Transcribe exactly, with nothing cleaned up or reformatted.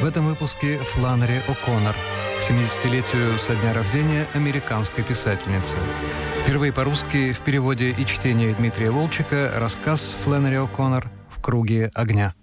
В этом выпуске Фланнери О'Коннор к семидесятилетию со дня рождения американской писательницы. Впервые по-русски в переводе и чтении Дмитрия Волчека рассказ Фланнери О'Коннор «В круге огня».